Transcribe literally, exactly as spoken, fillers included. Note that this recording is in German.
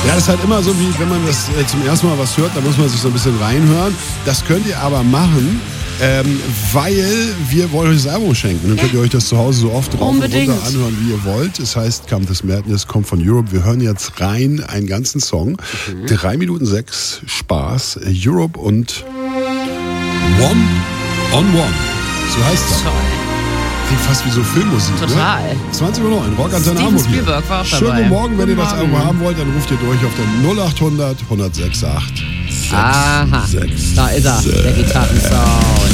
Ja, das ist halt immer so, wie wenn man das äh, zum ersten Mal was hört, da muss man sich so ein bisschen reinhören. Das könnt ihr aber machen, ähm, weil wir wollen euch das Album schenken. Dann könnt ihr euch das zu Hause so oft drauf Unbedingt. und runter anhören, wie ihr wollt. Es heißt Come This Madness, kommt von Europe. Wir hören jetzt rein einen ganzen Song. Mhm. Drei Minuten sechs, Spaß. Europe und One on One. So heißt das. Toll. Klingt fast wie so Filmmusik. Total. Ne? zwanzig Uhr neun, Rockantenne Steven Hamburg. Spielberg war auch dabei. Schönen guten Morgen, wenn ihr das Guten Album haben wollt, dann ruft ihr durch auf den null acht hundert, eins null sechs acht. Aha, sechs, da ist er, sechs. der Gitarrensound.